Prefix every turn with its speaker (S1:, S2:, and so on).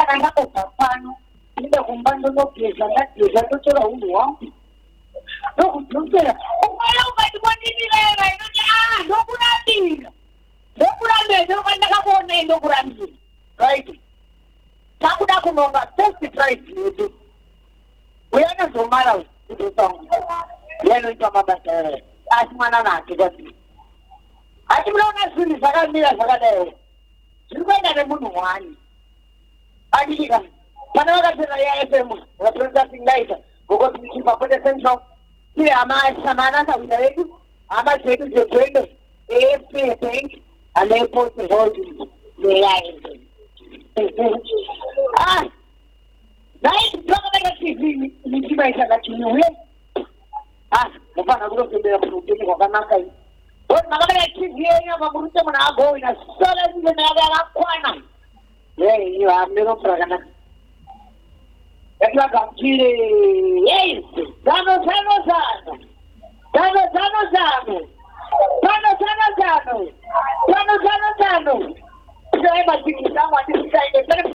S1: kana ndakobva pano ndida kumba ndonogeza ndageza ndotora hunhu hwangu ndokudzodzera umwana ukati kwandindireva inoti ndokurambira ndokandakakuonei ndokurambira right takuda kunonga first prize yedu uyanazomara kutosangu yanoita mabasa asi mwana nake kwazii asi munaona zvinhu zvakamira zvakadai zviri kuenda nemunhu wani adiika pana vakatera yaFM vaprocessing light gokotichipapota central tiri hamasamana sakuita vedu hama dzedu dzegwende AFP bank anepost holdings neyaFM naitokabeka tv michimaisakachiniuye mufana kutosembera kuti kwakanaka iyi oti makabeka tv yenyu makurute munhu agowina sola zizena yake yakakwana iyo hamuneropura kanaka yativagakire yes zano sai masiku zangu andisikaine